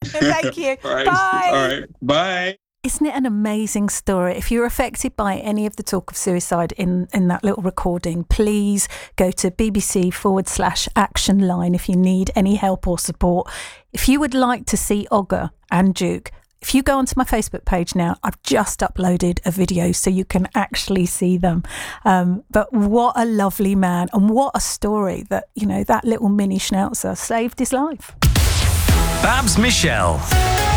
Thank you. All right. Bye. All right. Bye. Isn't it an amazing story? If you're affected by any of the talk of suicide in that little recording, please go to BBC/Action Line if you need any help or support. If you would like to see Ogger and Duke, if you go onto my Facebook page now, I've just uploaded a video so you can actually see them. But what a lovely man, and what a story that, that little mini schnauzer saved his life. Babs Michelle.